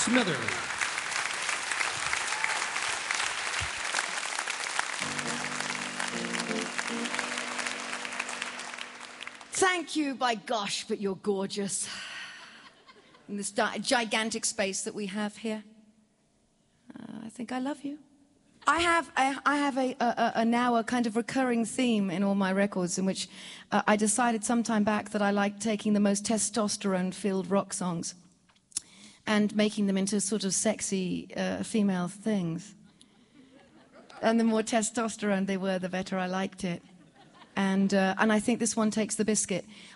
Smithers. Thank you, by gosh, but you're gorgeous. In this gigantic space that we have here. I think I love you. I have a now a kind of recurring theme in all my records in which I decided some time back that I like taking the most testosterone-filled rock songs and making them into sort of sexy female things. And the more testosterone they were, the better I liked it. And I think this one takes the biscuit.